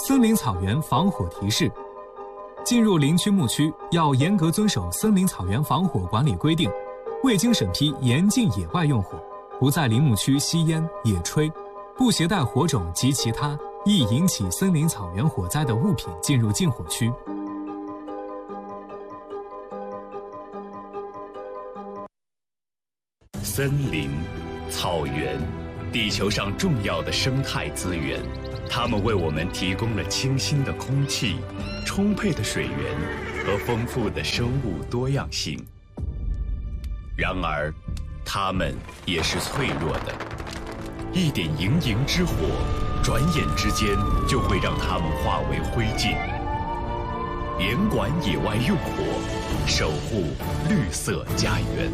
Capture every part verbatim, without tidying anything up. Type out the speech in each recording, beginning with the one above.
森林草原防火提示：进入林区牧区要严格遵守森林草原防火管理规定，未经审批严禁野外用火，不在林牧区吸烟、野炊，不携带火种及其他易引起森林草原火灾的物品进入禁火区。 森林、草原，地球上重要的生态资源，它们为我们提供了清新的空气、充沛的水源和丰富的生物多样性。然而，它们也是脆弱的，一点营营之火，转眼之间就会让它们化为灰烬。严管野外用火，守护绿色家园。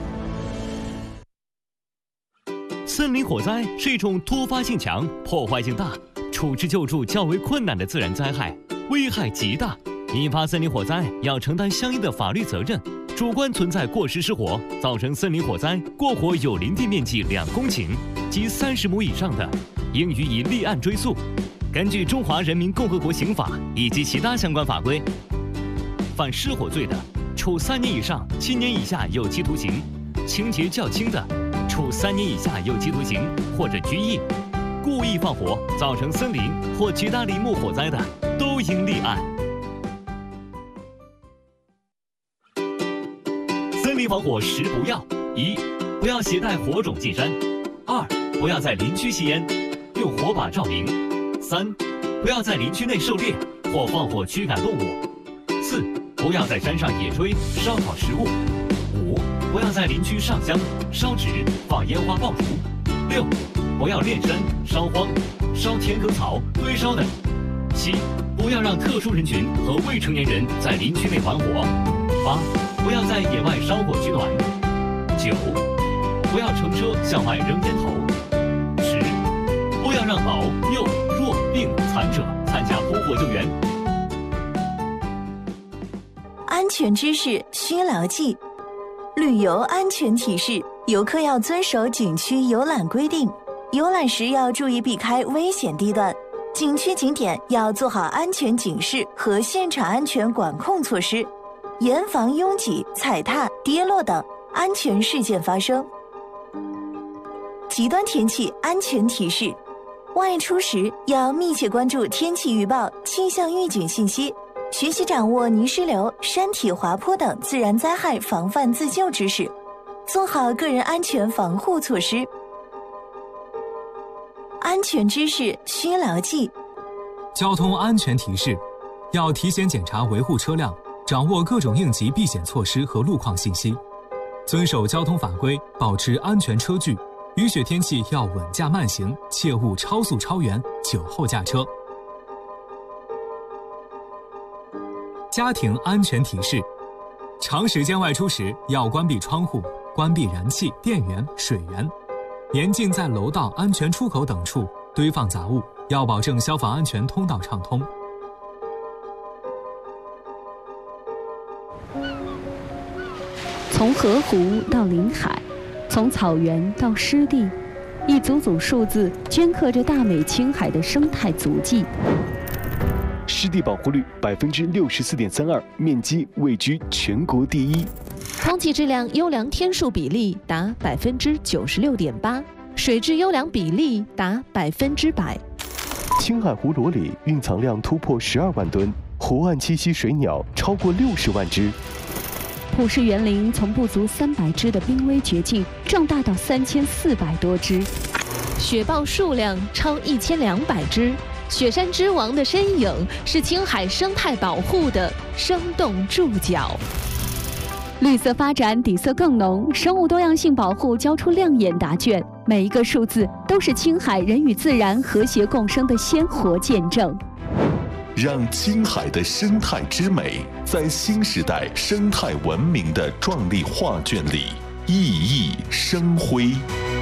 森林火灾是一种突发性强、破坏性大、处置救助较为困难的自然灾害，危害极大。引发森林火灾要承担相应的法律责任。主观存在过失失火，造成森林火灾，过火有林地面积两公顷及三十亩以上的，应予以立案追诉。根据《中华人民共和国刑法》以及其他相关法规，犯失火罪的，处三年以上七年以下有期徒刑；情节较轻的，处三年以下有期徒刑或者拘役。故意放火造成森林或其他林木火灾的，都应立案。森林防火十不要：一、不要携带火种进山；二、不要在林区吸烟，用火把照明；三、不要在林区内狩猎或放火驱赶动物；四、不要在山上野炊烧烤食物；五、不要在林区上香、烧纸、放烟花爆竹；六、不要炼山、烧荒、烧田埂草、堆烧等；七、不要让特殊人群和未成年人在林区内玩火；八、不要在野外烧火取暖；九、不要乘车向外扔烟头；十、不要让老、幼、弱、病、残者参加扑火救援。 安全知识需牢记。旅游安全提示：游客要遵守景区游览规定，游览时要注意避开危险地段，景区景点要做好安全警示和现场安全管控措施，严防拥挤、踩踏、跌落等安全事件发生。极端天气安全提示：外出时要密切关注天气预报、气象预警信息，学习掌握泥石流、山体滑坡等自然灾害防范自救知识，做好个人安全防护措施。安全知识需牢记。 交通安全提示：要提前检查维护车辆，掌握各种应急避险措施和路况信息，遵守交通法规，保持安全车距。雨雪天气要稳驾慢行，切勿超速超员、酒后驾车。家庭安全提示：长时间外出时要关闭窗户，关闭燃气、电源、水源，严禁在楼道、安全出口等处堆放杂物，要保证消防安全通道畅通。 从河湖到临海，从草原到湿地，一组组数字镌刻着大美青海的生态足迹。 湿地保护率百分之六十四点三二，面积位居全国第一。 空气质量优良天数比例达百分之九十六点八，水质优良比例达百分之百。 青海湖裸里蕴藏量突破十二万吨，湖岸栖息水鸟超过六十万只。 普氏园林从不足三百只的濒危绝境壮大到三千四百多只， 雪豹数量超一千两百只。雪山之王的身影是青海生态保护的生动注脚。 绿色发展底色更浓，生物多样性保护交出亮眼答卷，每一个数字都是青海人与自然和谐共生的鲜活见证。 让青海的生态之美在新时代生态文明的壮丽画卷里熠熠生辉。